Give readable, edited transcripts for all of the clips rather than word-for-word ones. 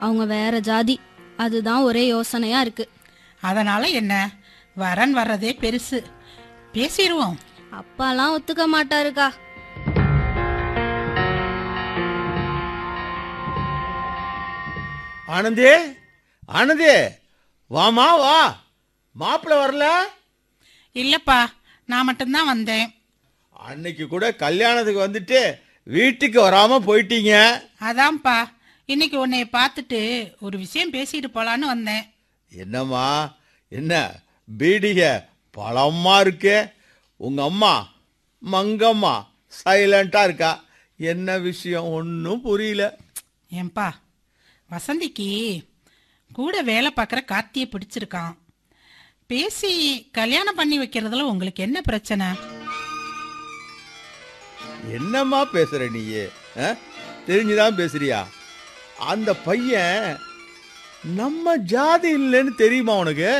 அவங்க வேற ஜாதி. அதுதான் ஒரே யோசனையா இருக்கு. அதனால என்ன, வரன் வர்றதே பெருசு, பேசிடுவோம். அப்பாலாம் ஒத்துக்க மாட்டாருக்கா. ஆனந்தே, ஆனந்தே, வாமா வா. மாப்பிள்ள வரல? இல்லப்பா, நான் மட்டும்தான் வந்தேன். அன்னைக்கு கூட கல்யாணத்துக்கு வந்துட்டு வீட்டுக்கு வராம போயிட்டீங்க. அதான்ப்பா, இன்னைக்கு உன்னைய பார்த்துட்டு ஒரு விஷயம் பேசிட்டு போலான்னு வந்தேன். என்னம்மா, என்ன பீடிக பழமா இருக்கு? உங்க அம்மா மங்கம்மா சைலண்டா இருக்கா. என்ன விஷயம் ஒன்றும் புரியல. ஏன்பா, வசந்திக்கு கூட வேலை பார்க்குற கார்த்தியை பிடிச்சிருக்கான். பேசி கல்யாணம் பண்ணி வைக்கிறதுல உங்களுக்கு என்ன பிரச்சனை? என்னம்மா பேசுற நீயே? தெரிஞ்சுதான் பேசுறியா? அந்த பையன் நம்ம ஜாதி இல்லைன்னு தெரியுமா உனக்கு?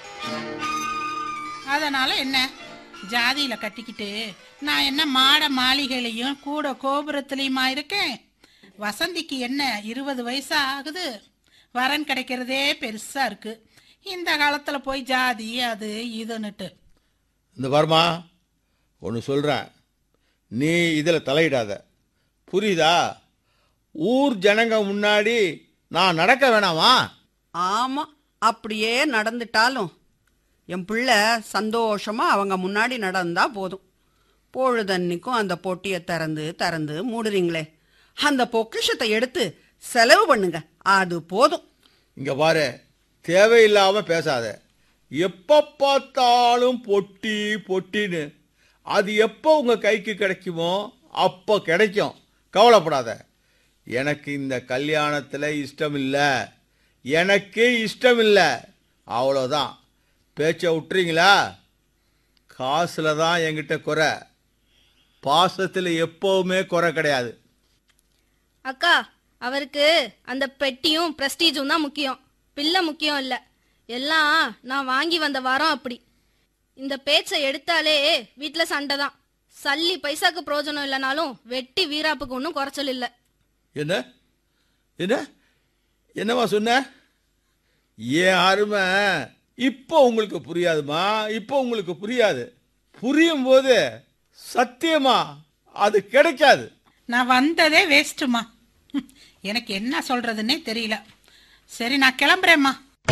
அதனால என்ன, ஜாதியில கட்டிக்கிட்டு நான் என்ன மாட மாளிகையிலையும் கூட கோபுரத்திலையுமா இருக்கேன்? வசந்திக்கு என்ன 20 வயசா ஆகுது, வரன் கிடைக்கிறதே பெருசா இருக்கு. இந்த காலத்துல போய் ஜாதி அது இதுன்னுட்டு. இந்த வர்மா, ஒன்று சொல்றேன், நீ இதில் தலையிடாத, புரியுதா? ஊர் ஜனங்க முன்னாடி நான் நடக்க வேணாமா? ஆமா, அப்படியே நடந்துட்டாலும் என் பிள்ளை சந்தோஷமா அவங்க முன்னாடி நடந்தா போதும். பொழுதன்னைக்கும் அந்த பொட்டியை திறந்து திறந்து மூடுறீங்களே, அந்த பொக்கிஷத்தை எடுத்து செலவு பண்ணுங்க, அது போதும். இங்க பாரு, தேவையில்லாம பேசாத. எப்ப பார்த்தாலும் பொட்டி பொட்டின்னு. அது எப்போ உங்க கைக்கு கிடைக்குமோ அப்போ கிடைக்கும், கவலைப்படாத. எனக்கு இந்த கல்யாணத்தில் இஷ்டம் இல்லை, எனக்கு இஷ்டம் இல்லை, அவ்வளோதான். பேச்சை விட்டுறீங்களா? காசுல தான் என்கிட்ட குறை, பாசத்தில் எப்பவுமே குறை கிடையாது. அக்கா, அவருக்கு அந்த பெட்டியும் பிரஸ்டீஜும் தான் முக்கியம், பிள்ளை முக்கியம் இல்ல. எல்லாம் நான் வாங்கி வந்த வாரம் அப்படி. இந்த பேச்சை எடுத்தாலே வீட்டுல சண்டை தான். சல்லி பைசாக்கு பிரயோஜனம் இல்லைனாலும் வெட்டி வீராப்புக்கு ஒன்றும் குறைச்சல் இல்லை. என்ன என்ன என்னவா சொன்ன? ஏன் அருமை இப்போ உங்களுக்கு புரியாதுமா, இப்போ உங்களுக்கு புரியாது. புரியும் போது சத்தியமா அது கிடைக்காது. நான் வந்ததே வேஸ்ட்டுமா, எனக்கு என்ன சொல்றதுன்னே தெரியல. சரி, நான் கிளம்புறேம்மா.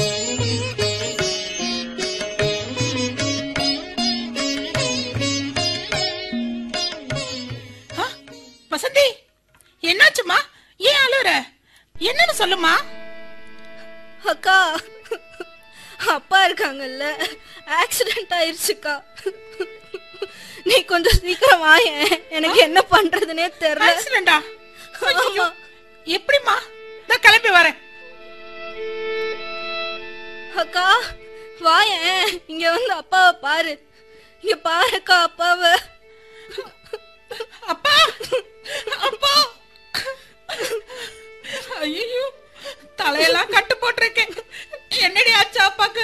வசந்தி, என்னாச்சுமா? ஏன் அழுற? என்னன்னு சொல்லுமா. அக்கா, அப்பா இருக்காங்கல்ல, ஆக்சிடென்ட் ஆயிருச்சுக்கா. நீ கொஞ்சம் சீக்கிரம் வாயேன், எனக்கு என்ன பண்றதுன்னே தெரியல. ஆக்சிடென்டா? எப்படிமா? நான் கிளம்பி வரேன். அக்கா வாயேன், இங்க வந்து அப்பாவை பாரு. இங்க பாருக்கா அப்பாவை. அப்பா, அப்பா, ஐயோ, தலையெல்லாம் கட்டு போட்டிருக்கேன். என்னடி ஆச்சு அப்பாக்கு?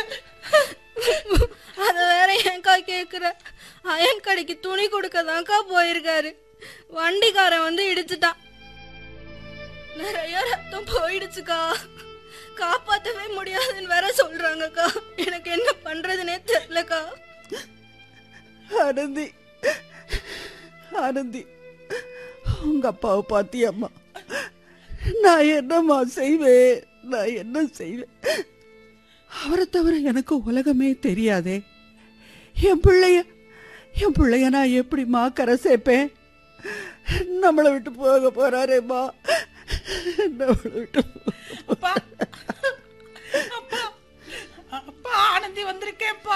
அத வேற ஏன்க்கா கேக்குற? அயன் கடைக்கு துணி கொடுக்கதான்க்கா போயிருக்காரு. வண்டிக்காரன் வந்து இடிச்சுட்டான். நிறைய ரத்தம் போயிடுச்சுக்கா, காப்பாத்தவே முடியாதுன்னு வேற சொல்றாங்கக்கா. எனக்கு என்ன பண்றதுன்னே தெரியலக்கா. ஆனந்தி, ஆனந்தி, உங்க அப்பாவை பாத்தியம்மா? நான் என்னம்மா செய்வேன், நான் என்ன செய்வேன்? அவரை தவிர எனக்கு உலகமே தெரியாதே. என் பிள்ளைய நான் எப்படிம்மா கரை சேர்ப்பேன்? நம்மளை விட்டு போக போறாரேம்மா, நம்மளை விட்டு. அப்பா, அப்பா, அப்பா, ஆனந்தி வந்திருக்கேன்ப்பா.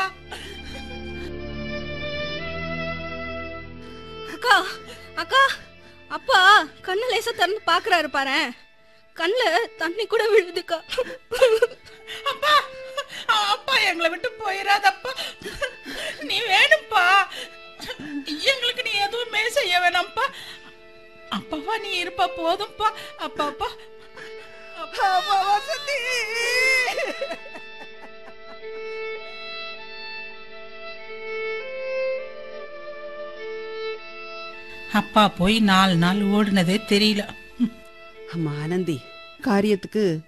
அக்கா, அக்கா, அப்பா கண்ணு லேசா திறந்து பாக்குறாரு பாரு. கண்ணுல தண்ணி கூட விழுதுக்கா. அப்பா, அப்பா, எங்களை விட்டு போயிடாதப்பா. நீ வேணும்ப்பா, எங்களுக்கு நீ எதுவுமே செய்ய வேணாம்ப்பா. அப்பாவா நீ இருப்பா, போதும்ப்பா. அப்பா, அப்பா, அப்பா, வசந்தி. அப்பா போய் 4 நாள் ஓடுனதே தெரியல. அம்மா ஆனந்தி, காரியத்துக்கு